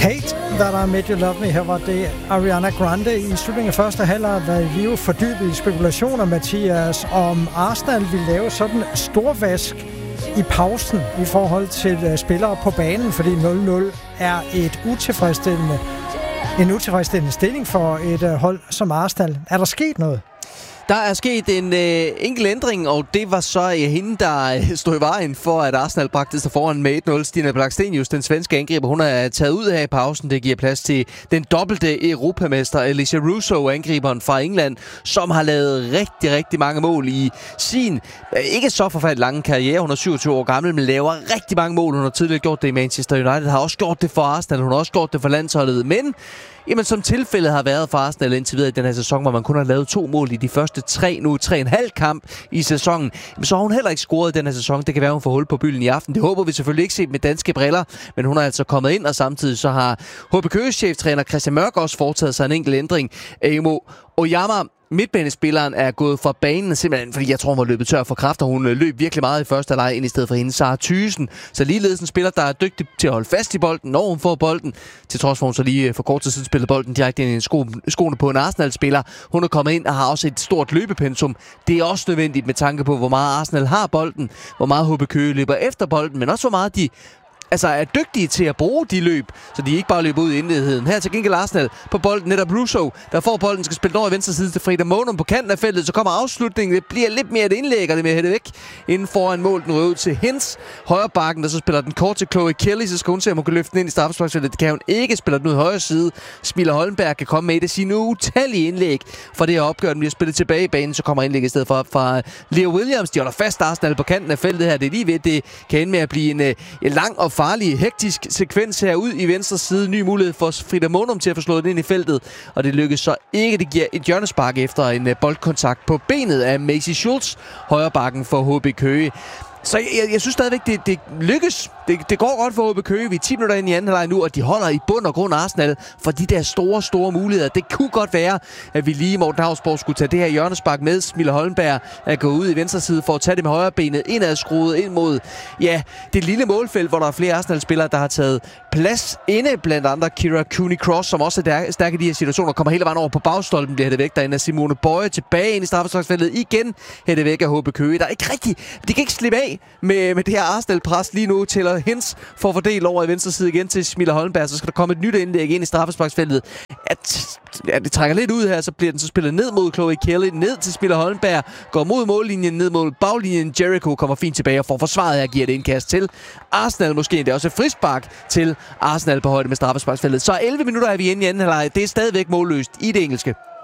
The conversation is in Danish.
Hate That I Made You Love Me. Her var det Ariana Grande. I slutningen af første halvleg var vi jo fordybet i spekulationer, Mathias, om Arsenal ville lave sådan en storvask i pausen i forhold til spillere på banen, fordi 0-0 er en utilfredsstillende stilling for et hold som Arsenal. Er der sket noget? Der er sket en enkelt ændring, og det var så hende, der stod i vejen for, at Arsenal bragte sig foran med 1-0. Stina Blackstenius, den svenske angriber, hun er taget ud her i pausen. Det giver plads til den dobbelte europamester Alicia Russo, angriberen fra England, som har lavet rigtig, rigtig mange mål i sin ikke så forfærdelig lange karriere. Hun er 27 år gammel, men laver rigtig mange mål. Hun har tidligere gjort det i Manchester United, har også gjort det for Arsenal, hun har også gjort det for landsholdet, men jamen, som tilfældet har været for Arsenal indtil videre i den her sæson, hvor man kun har lavet 2 mål i de første 3,5 kamp i sæsonen, så har hun heller ikke scoret i den her sæson. Det kan være, hun får hul på bylden i aften. Det håber vi selvfølgelig ikke set med danske briller, men hun er altså kommet ind, og samtidig så har HB Køges cheftræner Christian Mørk også foretaget sig en enkelt ændring. Amo Oyama, midtbanespilleren, er gået fra banen, simpelthen fordi jeg tror, hun var løbet tør for kræfter. Hun løb virkelig meget i første halvleg ind i stedet for hende, Sara Thyssen. Så ligeledes en spiller, der er dygtig til at holde fast i bolden, når hun får bolden. Til trods for, hun så lige for kort tid siden spillede bolden direkte ind i skoene på en Arsenal-spiller. Hun er kommet ind og har også et stort løbepensum. Det er også nødvendigt med tanke på, hvor meget Arsenal har bolden, hvor meget HB Køge løber efter bolden, men også hvor meget de er dygtige til at bruge de løb, så de ikke bare løber ud i indledigheden. Her til gengæld Arsenal på bolden, netop Russo, der får bolden, skal spille over i venstre side til Frida Monum på kanten af feltet, så kommer afslutningen, det bliver lidt mere et indlæg, og det med at hætte væk inden foran mål, den røver ud til Hens, højre bakken, der så spiller den kort til Chloe Kelly, så skal hun se, om hun kan løfte den ind i straffesparksfeltet. Det kan hun ikke, spiller den ud i højre side. Smilla Holmberg kan komme med et af sine utallige indlæg for det her opgør, den bliver spillet tilbage i banen, så kommer indlægget i stedet for fra Leo Williams. De holder fast Arsenal på kanten af feltet her, det er lige ved, det kan ende med at blive en lang og farlig, hektisk sekvens her ud i venstre side. Ny mulighed for Frida Monum til at få slået den ind i feltet, og det lykkes så ikke. Det giver et hjørnespark efter en boldkontakt på benet af Maisie Schultz, højre bakken for HB Køge. Så jeg synes stadigvæk, det lykkes. Det går godt for HB Køge. Vi er 10 minutter ind i anden halvleg nu, og de holder i bund og grund Arsenal for de der store muligheder. Det kunne godt være, at vi lige i Morten Hausborg skulle tage det her hjørnespark med. Smilla Holmberg er gået ud i venstre side for at tage det med højre benet indad skruet ind mod det lille målfelt, hvor der er flere Arsenal-spillere, der har taget plads inde, blandt andre Kira Cooney-Cross, som også er stærk i de her situationer, kommer hele vejen over på bagstolpen, bliver hættet væk derinde af Simone Bøje, tilbage ind i straffesparksfeltet igen, hættet væk af HB Køge. Der er ikke rigtigt, de kan ikke slippe af med det her Arsenal-pres lige nu. Taylor Hens får fordelt over i venstre side igen til Smilla Holmberg, så skal der komme et nyt indlæg ind i straffesparksfeltet. Det trækker lidt ud her, så bliver den så spillet ned mod Chloe Kelly, ned til Smilla Holmberg, går mod mållinjen, ned mod baglinjen. Jericho kommer fint tilbage og får forsvaret her, giver det indkast til Arsenal. Måske det er også et frispark til Arsenal på højde med straffesparksfeltet. Så 11 minutter er vi inde i anden halvleg. Det er stadigvæk målløst i det engelske.